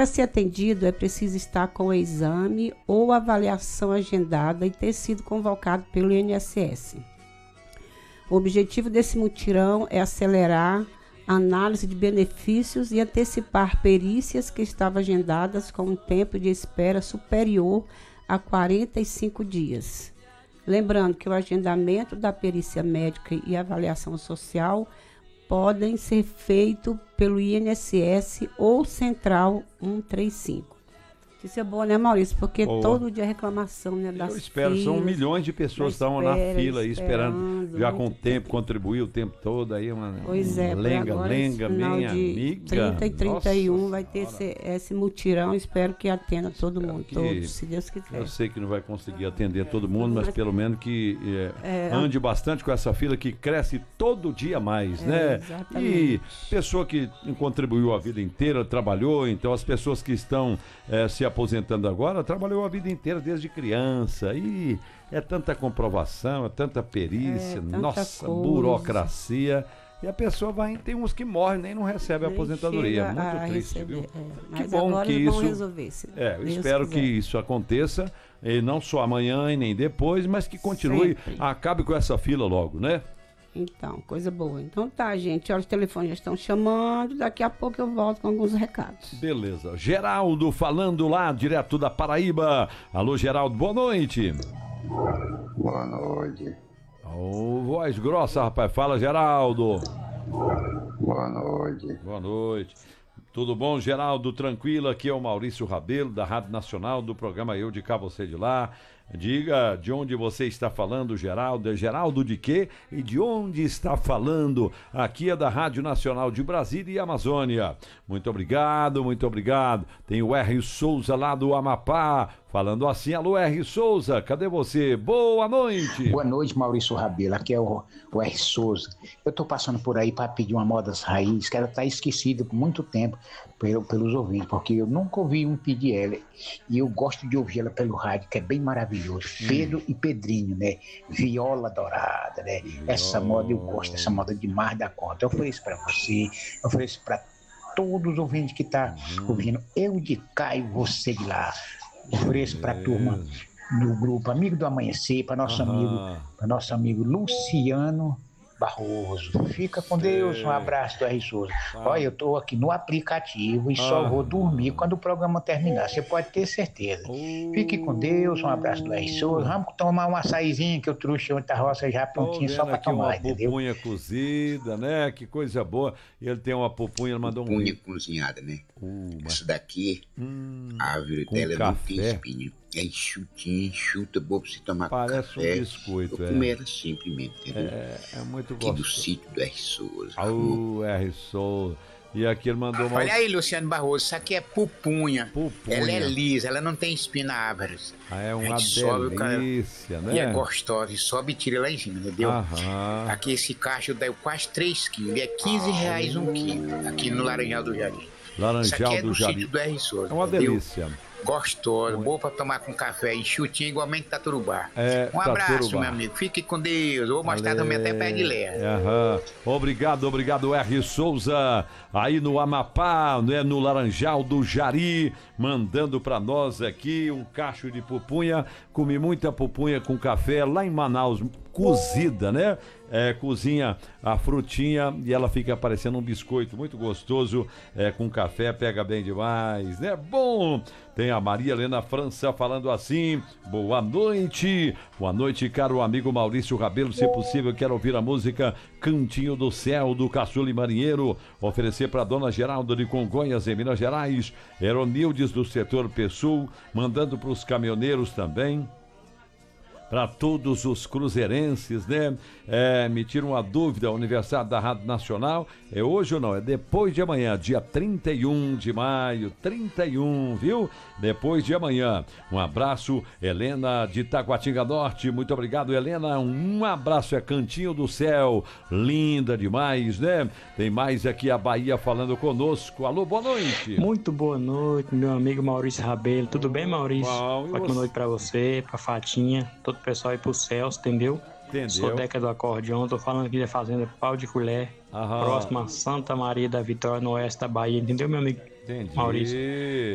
Para ser atendido, é preciso estar com o exame ou avaliação agendada e ter sido convocado pelo INSS. O objetivo desse mutirão é acelerar a análise de benefícios e antecipar perícias que estavam agendadas com um tempo de espera superior a 45 dias. Lembrando que o agendamento da perícia médica e avaliação social podem ser feitos pelo INSS ou Central 135. Isso é bom, né, Maurício? Porque todo dia reclamação, né, das Eu espero, filas, são milhões de pessoas que estão na fila aí, esperando, já com o tempo, contribuir o tempo todo, aí pois é, lenga, agora, minha amiga. 30 e 31 Nossa vai ter senhora. esse mutirão, espero que atenda todo mundo, todos, se Deus quiser. Eu sei que não vai conseguir atender todo mundo, mas pelo menos que ande bastante com essa fila que cresce todo dia mais, né? Exatamente. E pessoa que contribuiu a vida inteira, trabalhou, então as pessoas que estão se aposentando agora, trabalhou a vida inteira desde criança e é tanta comprovação, é tanta perícia, tanta nossa, coisa. burocracia, e a pessoa tem uns que morrem, nem não recebe a Nem aposentadoria, chega muito a triste, receber, viu? Mas Que bom agora que eles vão isso resolver, se eu Deus espero quiser. que isso aconteça, e não só amanhã e nem depois, mas que continue, Sempre. acabe com essa fila logo, né? Então, coisa boa. Então tá, gente, olha, os telefones já estão chamando, daqui a pouco eu volto com alguns recados. Beleza. Geraldo falando lá, direto da Paraíba. Alô, Geraldo, boa noite. Boa noite. Ô, voz grossa, rapaz. Fala, Geraldo. Boa noite. Boa noite. Tudo bom, Geraldo? Tranquilo? Aqui é o Maurício Rabelo, da Rádio Nacional, do programa Eu de Cá, Você de Lá. Diga de onde você está falando, Geraldo. É Geraldo de quê? E de onde está falando? Aqui é da Rádio Nacional de Brasília e Amazônia. Muito obrigado, muito obrigado. Tem o R. Souza lá do Amapá, falando assim. Alô, R. Souza, cadê você? Boa noite. Boa noite, Maurício Rabelo. Aqui é o R. Souza. Eu estou passando por aí para pedir uma Modas Raiz, que ela está esquecida por muito tempo pelos ouvintes, porque eu nunca ouvi um pedir ela. E eu gosto de ouvir ela pelo rádio, que é bem maravilhoso. Pedro e Pedrinho, né? Viola Dourada, né? Essa moda eu gosto, essa moda demais da conta. Eu ofereço para você, eu ofereço para todos os ouvintes que estão ouvindo. Eu de cá e você de lá. Eu ofereço para a turma do grupo Amigo do Amanhecer, para nosso amigo Luciano Barroso. Fica com Deus, um abraço do R. Souza. Olha, eu estou aqui no aplicativo e só vou dormir quando o programa terminar, você pode ter certeza. Fique com Deus, um abraço do R. Souza. Vamos tomar um açaizinho que eu trouxe ontem da roça já prontinho só para tomar, entendeu? Pupunha cozida, né? Que coisa boa. Ele tem uma pupunha, ele mandou pupunha cozinhada, né? Essa daqui, a árvore com dela não tem café. espinho. É enxutinha, enxuta, boa pra você tomar Parece café. um biscoito, Eu comer ela simplesmente, entendeu? É muito Aqui do gostoso. sítio do R. Souza. R. Souza. E aqui ele mandou uma... Olha aí, Luciano Barroso, isso aqui é pupunha. Pupunha. Ela é lisa, ela não tem espinho na árvore. É uma A gente sobe, cara, delícia, né? E é gostosa, e sobe e tira lá em cima, entendeu? Aham. Aqui esse cacho dá quase 3 quilos, é 15 reais um quilo, aqui no Laranjal do Jardim. Isso Laranjal aqui é do do Jardim. sítio do R. Souza, É uma entendeu? delícia. Gostoso, boa pra tomar com café, enxutinho igualmente Taturubá. Um Taturubá. abraço, meu amigo, fique com Deus, eu vou mostrar também até pé de lé. Aham. Obrigado, R. Souza, aí no Amapá, né, no Laranjal do Jari, mandando pra nós aqui um cacho de pupunha. Comi muita pupunha com café lá em Manaus, cozida, né? Cozinha a frutinha e ela fica parecendo um biscoito muito gostoso, com café, pega bem demais, né? Bom, tem a Maria Helena França falando assim: boa noite, caro amigo Maurício Rabelo, se possível quero ouvir a música Cantinho do Céu, do Caçula e Marinheiro, oferecer para Dona Geralda de Congonhas, em Minas Gerais, Eronildes do setor Pessul, mandando para os caminhoneiros também, para todos os cruzeirenses, né? Me tira uma dúvida, o aniversário da Rádio Nacional é hoje ou não? É depois de amanhã, dia 31 de maio, 31, viu? Depois de amanhã. Um abraço, Helena de Taguatinga Norte, muito obrigado, Helena, um abraço, é Cantinho do Céu, linda demais, né? Tem mais aqui a Bahia falando conosco. Alô, boa noite. Muito boa noite, meu amigo Maurício Rabelo. Tudo bem, Maurício? Ótima noite pra você, pra Fatinha, todo o pessoal aí pro Celso, entendeu? Sou Deca do Acordeão, tô falando aqui da Fazenda Pau de Colher, próxima a Santa Maria da Vitória, no oeste da Bahia, entendeu, meu amigo? Entendi. Maurício.